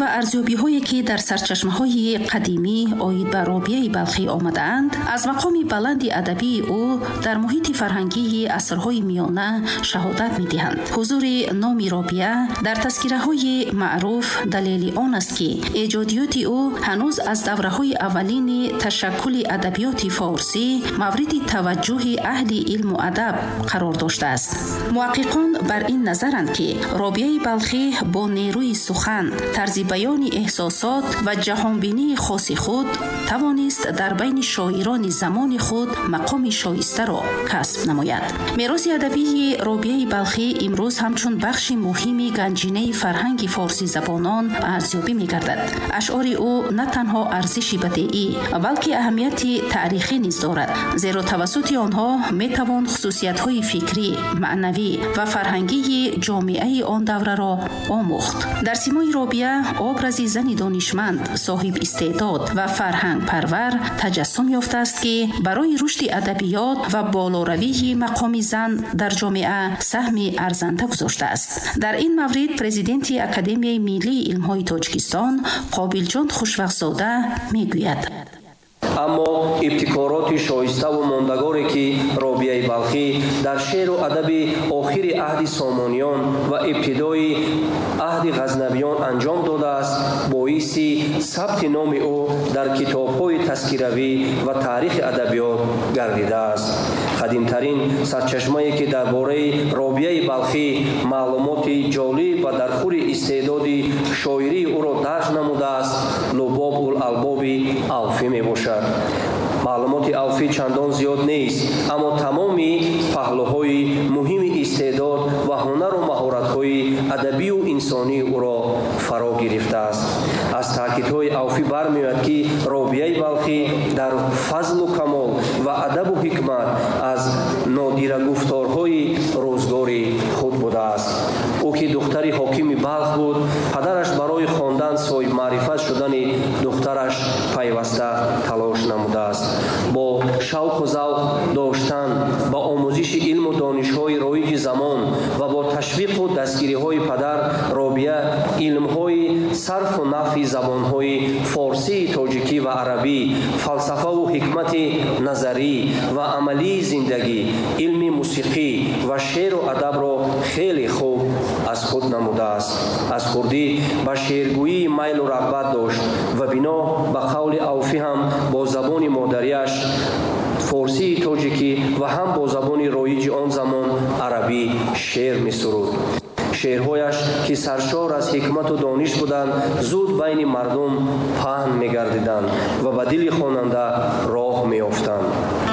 ارزیابی‌هایی که در سرچشمه‌های قدیمی آید به رابعه بلخی آمدند، از مقام بلند ادبی او در محیط فرهنگی عصرهای میانه شهادت می‌دهند. حضور نام رابعه در تذکره‌های معروف دلیل آن است که ایجادیات او هنوز از دوره‌های اولین تشکل ادبیات فارسی مورد توجه اهل علم و ادب قرار داشته است. محققان بر این نظرند که رابعه بلخی با نیروی سخن، طرز بیان احساسات و جهانبینی خاص خود توانست در بین شاعران زمان خود مقام شایسته را کسب نماید. میراث ادبی رابعه بلخی امروز همچون بخش مهمی گنجینه فرهنگ فارسی زبانان ارزیابی می‌گردد. اشعار او نه تنها ارزش بدیعی بلکه اهمیت تاریخی نیز دارد، زیرا توسط آنها میتوان خصوصیت‌های فکری، معنوی و فرهنگی جامعه آن دوره را آموخت. در سیمای رابعه ابرازی زنی دانشمند، صاحب استعداد و فرهنگ پرور تجسم یافته است که برای رشد ادبیات و بالاروی مقام زن در جامعه سهم ارزنده گذاشته است. در این مورد پرزیدنت اکادمی ملی علم‌های تاجیکستان قابلجان خوشوقت‌زاده میگوید: اما ابتکارات شایسته و ماندگاری که رابعه بلخی در شعر و ادب آخر عهد سامانیان و ابتدای عهد غزنویان انجام داده است، باعث ثبت نام او در کتاب‌های تذکروی و تاریخ ادبیات گردیده است. قدیمترین سرچشمه‌ای که درباره رابعه بلخی معلومات جالب و درخور استعداد شاعری او را درج نموده است، لباب الالباب الفی میباشد. معلومات الفی چندان زیاد نیست، اما تمامی پهلوهای مهم استعداد و هنر و مهارت‌های ادبی و انسانی او را فرا گرفته است. از تاکیدهای الفی برمی‌آید که رابعه بلخی در فضل و کمال و ادب و حکمت از نادر گفتارهای روزگاری خود بوده است. او که دختری حاکم بلخ بود، پدرش برای خواندن صاحب معرفت شدن دخترش پیوسته تلاش نموده است. با شوق و ذوق داشتن با آموزش علم و دانش‌های رایج زمان و با تشویق و دستگیری‌های پدر، رابعه علم‌های صرف و نحو زبان‌های فارسی، تاجیکی و عربی، فلسفه و حکمت نظری و عملی زندگی، علم موسیقی و شعر و ادب را خیلی خوب از خود نموده است. از خردی به شعرگویی میل و رغبت داشت و بنا به قول الفی هم با زبان مادریش فارسی، تاجیکی و هم با زبان رایج آن زمان عربی شعر می‌سرود. شعرهایش که سرشار از حکمت و دانش بودند، زود بین مردم پهن می‌گردیدند و به دل خواننده راه می‌یافتند.